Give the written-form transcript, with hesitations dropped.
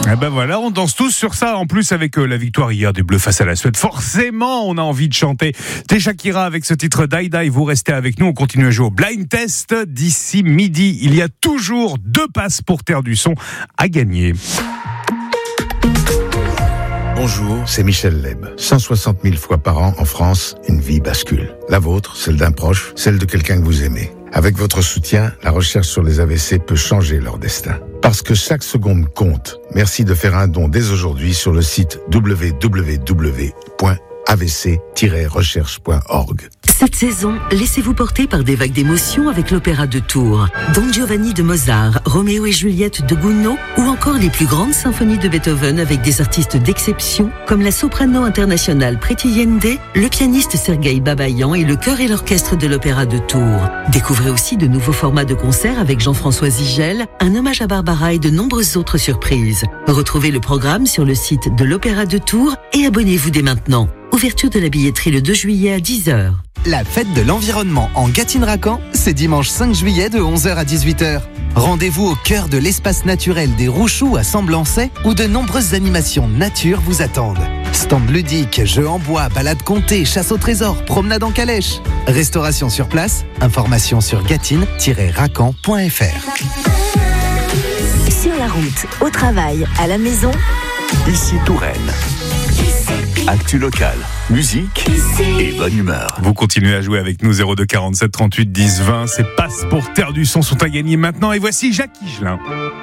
Eh ben voilà, on danse tous sur ça. En plus, avec la victoire hier des Bleus face à la Suède, forcément, on a envie de chanter. T'es Shakira avec ce titre Die Die. Vous restez avec nous. On continue à jouer au Blind Test. D'ici midi, il y a toujours 2 passes pour Terre du Son à gagner. Bonjour, c'est Michel Leb. 160 000 fois par an en France, une vie bascule. La vôtre, celle d'un proche, celle de quelqu'un que vous aimez. Avec votre soutien, la recherche sur les AVC peut changer leur destin. Parce que chaque seconde compte. Merci de faire un don dès aujourd'hui sur le site www.avc-recherche.org. Cette saison, laissez-vous porter par des vagues d'émotions avec l'opéra de Tours, Don Giovanni de Mozart, Roméo et Juliette de Gounod ou encore les plus grandes symphonies de Beethoven avec des artistes d'exception comme la soprano internationale Priti Yende, le pianiste Sergueï Babayan et le chœur et l'orchestre de l'opéra de Tours. Découvrez aussi de nouveaux formats de concerts avec Jean-François Zigel, un hommage à Barbara et de nombreuses autres surprises. Retrouvez le programme sur le site de l'opéra de Tours et abonnez-vous dès maintenant. Ouverture de la billetterie le 2 juillet à 10h. La fête de l'environnement en Gâtine-Racan, c'est dimanche 5 juillet de 11h à 18h. Rendez-vous au cœur de l'espace naturel des Rouchoux à Semblançay où de nombreuses animations nature vous attendent. Stand ludique, jeux en bois, balades comptées, chasse au trésor, promenade en calèche. Restauration sur place, information sur gatine-racan.fr. Sur la route, au travail, à la maison, Ici Touraine. Actu local, musique et bonne humeur. Vous continuez à jouer avec nous 02 47 38 10 20. Ces passes pour Terre du Son sont à gagner maintenant. Et voici Jacques Higelin.